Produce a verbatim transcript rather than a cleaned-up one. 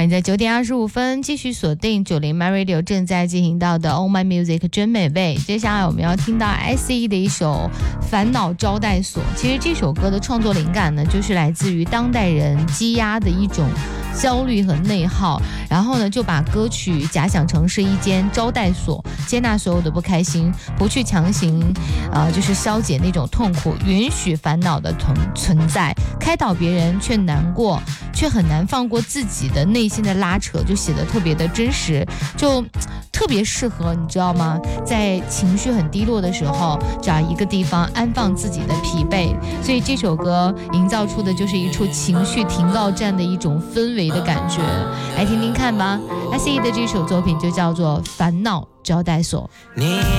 欢迎在九点二十五分继续锁定九零 My Radio 正在进行到的 Oh My Music 真美味。接下来我们要听到 S E 的一首烦恼招待所。其实这首歌的创作灵感呢，就是来自于当代人积压的一种焦虑和内耗，然后呢就把歌曲假想成是一间招待所，接纳所有的不开心，不去强行呃，就是消解那种痛苦，允许烦恼的存存在，开导别人却难过，却很难放过自己的内心的拉扯，就写得特别的真实，就特别适合你知道吗，在情绪很低落的时候找一个地方安放自己的疲惫。所以这首歌营造出的就是一处情绪停靠站的一种氛围的感觉，来听听看吧。 S E 的这首作品就叫做烦恼招待所。 你